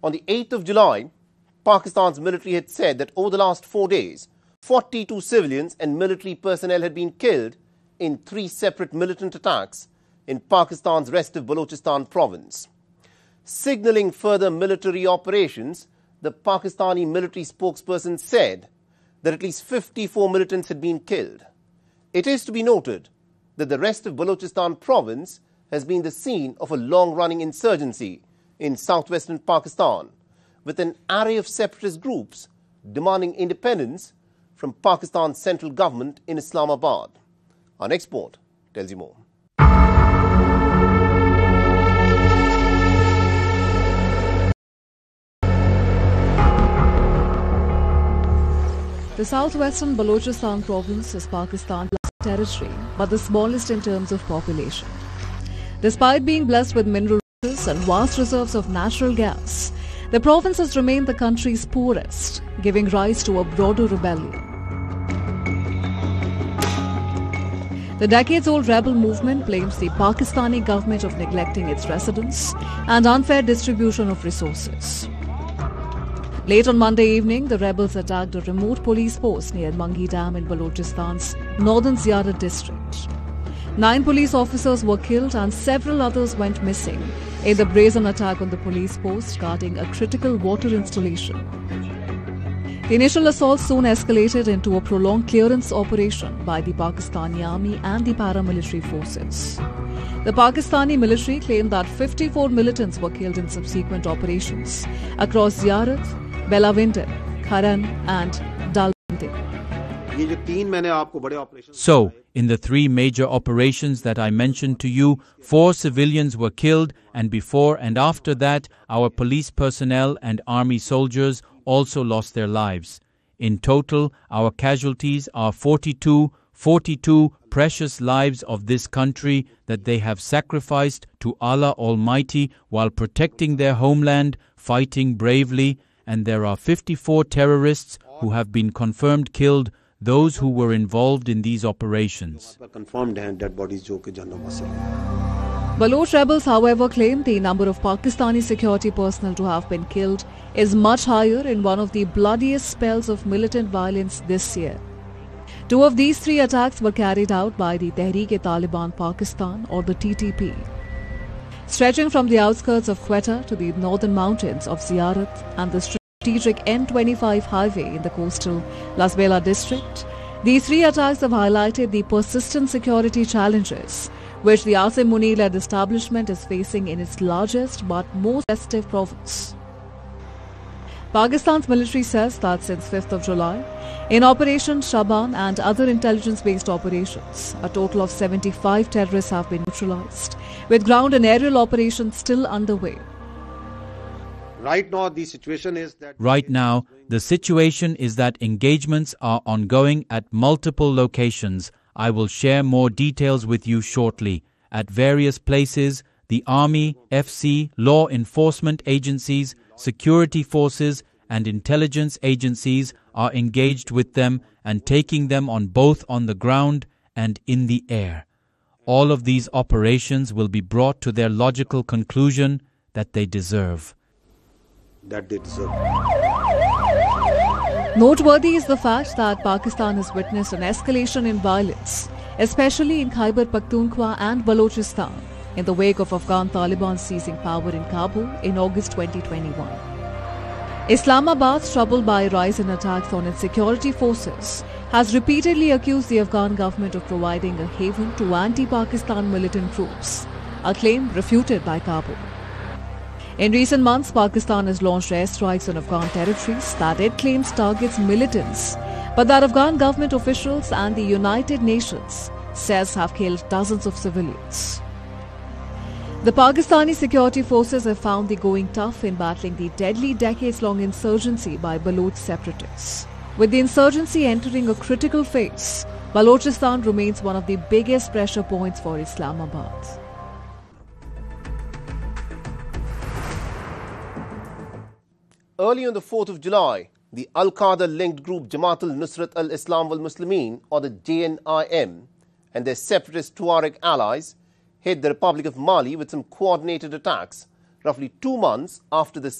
On the 8th of July, Pakistan's military had said that over the last 4 days, 42 civilians and military personnel had been killed in 3 separate militant attacks in Pakistan's restive Balochistan province. Signalling further military operations, the Pakistani military spokesperson said that at least 54 militants had been killed. It is to be noted that the restive Balochistan province has been the scene of a long-running insurgency in southwestern Pakistan, with an array of separatist groups demanding independence from Pakistan's central government in Islamabad. Our next report tells you more. The southwestern Balochistan province is Pakistan's territory, but the smallest in terms of population. Despite being blessed with mineral resources and vast reserves of natural gas, the province has remained the country's poorest, giving rise to a broader rebellion. The decades-old rebel movement blames the Pakistani government of neglecting its residents and unfair distribution of resources. Late on Monday evening, the rebels attacked a remote police post near Mangi Dam in Balochistan's northern Ziyarat district. 9 police officers were killed and several others went missing in the brazen attack on the police post guarding a critical water installation. The initial assault soon escalated into a prolonged clearance operation by the Pakistani army and the paramilitary forces. The Pakistani military claimed that 54 militants were killed in subsequent operations across Ziyarat, Belawinder, Kharan and Dalbindi. So, in the 3 major operations that I mentioned to you, 4 civilians were killed, and before and after that, our police personnel and army soldiers also lost their lives. In total, our casualties are 42 precious lives of this country that they have sacrificed to Allah Almighty while protecting their homeland, fighting bravely, and there are 54 terrorists who have been confirmed killed, those who were involved in these operations. Baloch rebels, however, claim the number of Pakistani security personnel to have been killed is much higher in one of the bloodiest spells of militant violence this year. 2 of these 3 attacks were carried out by the Tehreek-e-Taliban Pakistan, or the TTP. Stretching from the outskirts of Quetta to the northern mountains of Ziyarat and the strategic N25 highway in the coastal Lasbela district, these 3 attacks have highlighted the persistent security challenges which the Asim Munir-led establishment is facing in its largest but most restive province. Pakistan's military says that since 5th of July, in Operation Shaban and other intelligence-based operations, a total of 75 terrorists have been neutralized, with ground and aerial operations still underway. Right now, the situation is that engagements are ongoing at multiple locations. I will share more details with you shortly. At various places, the army, FC, law enforcement agencies, security forces and intelligence agencies are engaged with them and taking them on both on the ground and in the air. All of these operations will be brought to their logical conclusion that they deserve. Noteworthy is the fact that Pakistan has witnessed an escalation in violence, especially in Khyber Pakhtunkhwa and Balochistan, in the wake of Afghan Taliban seizing power in Kabul in August 2021. Islamabad, troubled by a rise in attacks on its security forces, has repeatedly accused the Afghan government of providing a haven to anti-Pakistan militant groups, a claim refuted by Kabul. In recent months, Pakistan has launched airstrikes on Afghan territories that it claims targets militants, but that Afghan government officials and the United Nations says have killed dozens of civilians. The Pakistani security forces have found the going tough in battling the deadly decades-long insurgency by Baloch separatists. With the insurgency entering a critical phase, Balochistan remains one of the biggest pressure points for Islamabad. Early on the 4th of July, the Al-Qaeda-linked group Jamaat al-Nusrat al-Islam wal-Muslimin, or the JNIM, and their separatist Tuareg allies hit the Republic of Mali with some coordinated attacks roughly 2 months after the